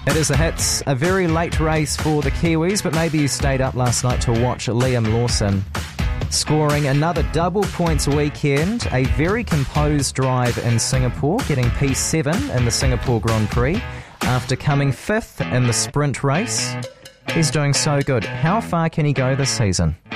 It is the hits. A very late race for the Kiwis, but maybe you stayed up last night to watch Liam Lawson scoring another double points weekend. A very composed drive in Singapore, getting P7 in the Singapore Grand Prix after coming 5th in the sprint race. He's doing so good. How far can he go this season?